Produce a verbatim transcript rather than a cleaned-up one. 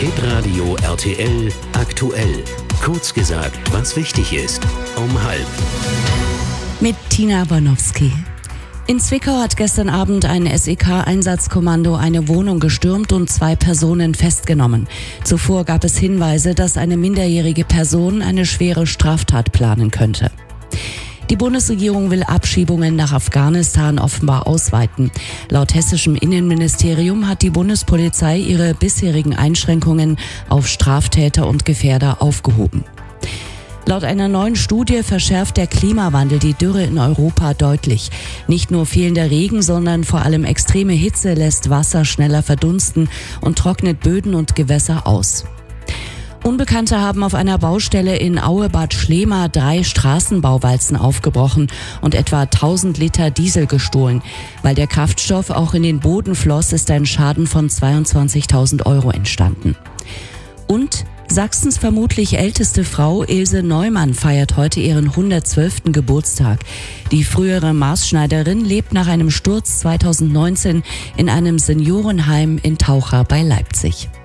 Hitradio R T L aktuell. Kurz gesagt, was wichtig ist. Um halb. Mit Tina Bornowski. In Zwickau hat gestern Abend ein S E K-Einsatzkommando eine Wohnung gestürmt und zwei Personen festgenommen. Zuvor gab es Hinweise, dass eine minderjährige Person eine schwere Straftat planen könnte. Die Bundesregierung will Abschiebungen nach Afghanistan offenbar ausweiten. Laut hessischem Innenministerium hat die Bundespolizei ihre bisherigen Einschränkungen auf Straftäter und Gefährder aufgehoben. Laut einer neuen Studie verschärft der Klimawandel die Dürre in Europa deutlich. Nicht nur fehlender Regen, sondern vor allem extreme Hitze lässt Wasser schneller verdunsten und trocknet Böden und Gewässer aus. Unbekannte haben auf einer Baustelle in Aue-Bad Schlema drei Straßenbauwalzen aufgebrochen und etwa tausend Liter Diesel gestohlen. Weil der Kraftstoff auch in den Boden floss, ist ein Schaden von zweiundzwanzigtausend Euro entstanden. Und Sachsens vermutlich älteste Frau Ilse Neumann feiert heute ihren hundertzwölften Geburtstag. Die frühere Maßschneiderin lebt nach einem Sturz zweitausendneunzehn in einem Seniorenheim in Taucher bei Leipzig.